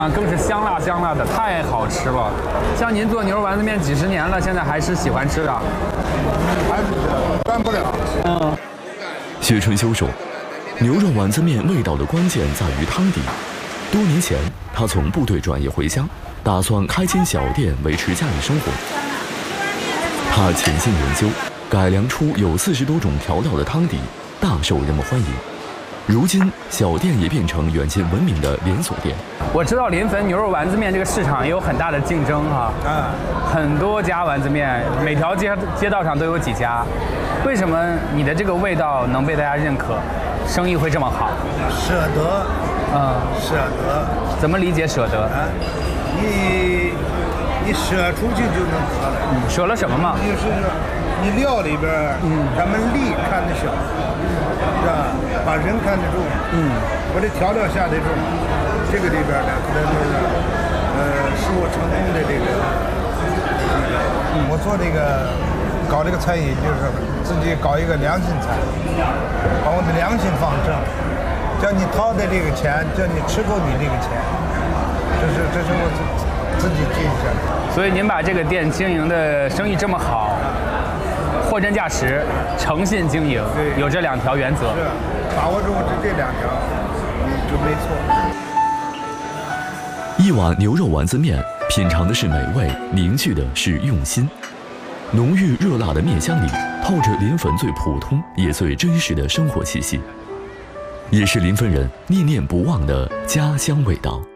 更是香辣香辣的，太好吃了。像您做牛肉丸子面几十年了，现在还是喜欢吃的？ 还是断不了。 薛春修说，牛肉丸子面味道的关键在于汤底。多年前，他从部队转业回乡，打算开间小店维持家里生活。他潜心研究，改良出有40多种调料的汤底，大受人们欢迎。如今，小店也变成远近闻名的连锁店。 我知道临汾牛肉丸子面这个市场也有很大的竞争哈，很多家丸子面，每条街道上都有几家。为什么你的这个味道能被大家认可，生意会这么好？ 舍得，舍得。 怎么理解舍得？ 你舍出去就能得了。 舍了什么嘛？ 就是你料里边，咱们力看得小，是吧？把人看得重，我这调料下得重，这个里边呢，可能是我成功的这个，我做这个搞这个餐饮，就是自己搞一个良心餐，把我的良心放正，叫你掏的这个钱，叫你吃够你这个钱，这是我自己记下来。 所以您把这个店经营的生意这么好，货真价实，诚信经营，有这2条原则。 是，把握住这2条，就没错。 一碗牛肉丸子面，品尝的是美味，凝聚的是用心。浓郁热辣的面香里，透着临汾最普通也最真实的生活气息，也是临汾人念念不忘的家乡味道。